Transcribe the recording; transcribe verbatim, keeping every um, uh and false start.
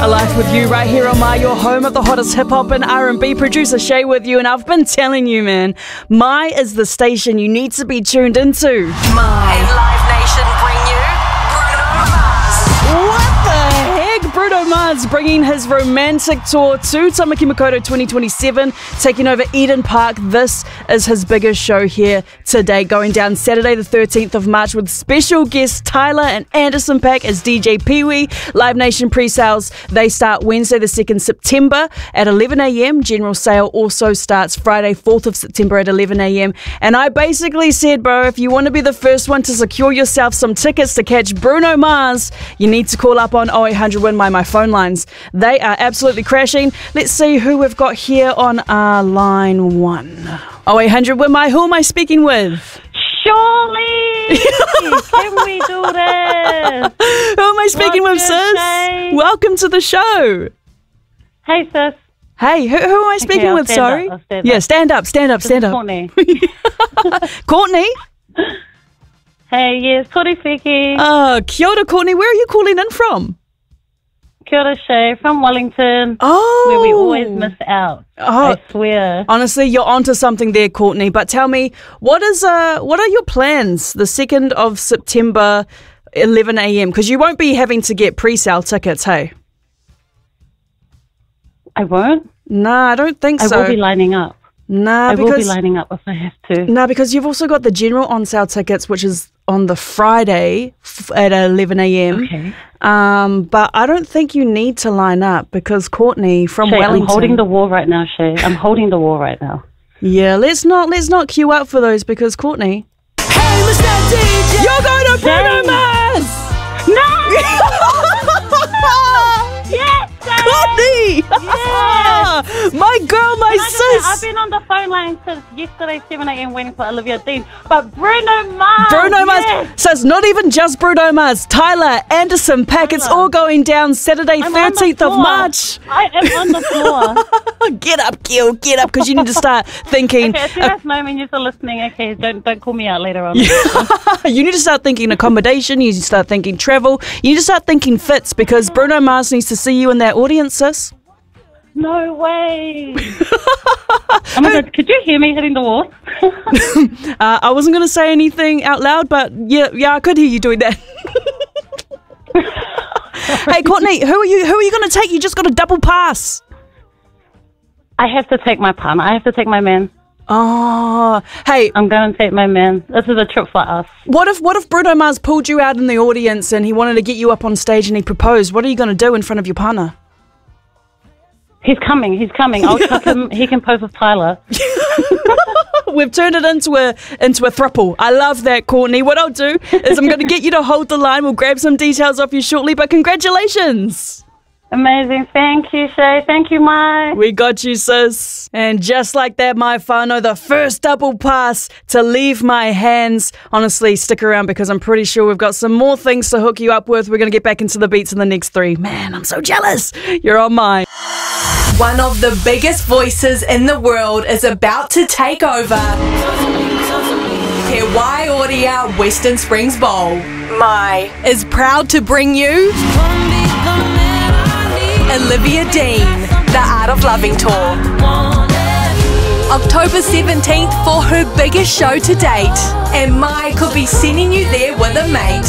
Alive with you right here on My, your home of the hottest hip-hop and R and B. Producer Shay with you, and I've been telling you, man, My is the station you need to be tuned into. My. And Live Nation bring you Bruno Mars. What the heck? Bruno Mars bringing his romantic tour to Tamaki Makaurau twenty twenty-seven, taking over Eden Park. This is his biggest show here today, going down Saturday the thirteenth of March with special guests Tyler and Anderson .Paak as D J Pee-wee. Live Nation pre-sales, they start Wednesday the second of September at eleven a m. General sale also starts Friday fourth of September at eleven a m. And I basically said, bro, if you want to be the first one to secure yourself some tickets to catch Bruno Mars, you need to call up on oh eight hundred win my my phone lines. They are absolutely crashing. Let's see who we've got here on our line one. oh eight hundred win my, who am I speaking with? Surely! Can we do this? Who am I speaking What's with, good, sis? Shay? Welcome to the show. Hey, sis. Hey, who, who am I speaking Okay, I'll with? stand Sorry. up, I'll stand yeah, up. stand up, stand up, This stand is up. Courtney. Courtney? Hey, yes, Tori Fiki. Oh, kia ora, Courtney. Where are you calling in from? Kia ora, Shay, from Wellington, Oh. where we always miss out. Oh. I swear. Honestly, you're onto something there, Courtney. But tell me, what is uh, what are your plans the second of September, eleven a m? Because you won't be having to get pre-sale tickets, hey? I won't. Nah, I don't think I so. will be lining up. Nah, I will be because lining up if I have to. nah, because you've also got the general on sale tickets, which is on the Friday f- at eleven a m. Okay. Um, but I don't think you need to line up because Courtney from Shay, Wellington. I'm holding the wall right now, Shay. I'm holding the wall right now. Yeah, let's not let's not queue up for those because Courtney. Hey, Mister D J. You're going to Bruno Shay. Mars! No! Yes, Shay! Courtney! Yes! My girl, my Like I said, I've sis! been on the phone line since yesterday, seven a m waiting for Olivia Dean. But Bruno Mars! Bruno Mars. yes! So it's not even just Bruno Mars. Tyler, Anderson, .Paak. It's Tyler. all going down Saturday, I'm on the thirteenth of floor. March. I am on the floor. Get up, Gil, get up, because you need to start thinking. Okay, as soon as know when you're listening, okay, don't don't call me out later on. You need to start thinking accommodation. You need to start thinking travel. You need to start thinking fits because Bruno Mars needs to see you in that audience, sis. No way. Oh my god, could you hear me hitting the wall? Uh, I wasn't going to say anything out loud, but yeah, yeah, I could hear you doing that. Hey, Courtney, who are you? Who are you going to take? You just got a double pass. I have to take my partner. I have to take my man. Oh, hey, I'm going to take my man. This is a trip for us. what if what if Bruno Mars pulled you out in the audience and he wanted to get you up on stage and he proposed? What are you going to do in front of your partner? He's coming. He's coming. I'll chuck him. He can pose with Tyler. We've turned it into a into a throuple. I love that, Courtney. What I'll do is I'm going to get you to hold the line. We'll grab some details off you shortly, but congratulations. Amazing. Thank you, Shay. Thank you, Mai. We got you, sis. And just like that, my whānau, the first double pass to leave my hands. Honestly, stick around because I'm pretty sure we've got some more things to hook you up with. We're going to get back into the beats in the next three. Man, I'm so jealous. You're on mine. One of the biggest voices in the world is about to take over. Te Waiōria Western Springs Bowl. My is proud to bring you Olivia Dean, The Art of Loving Tour. October seventeenth for her biggest show to date. And Mai could be sending you there with a mate.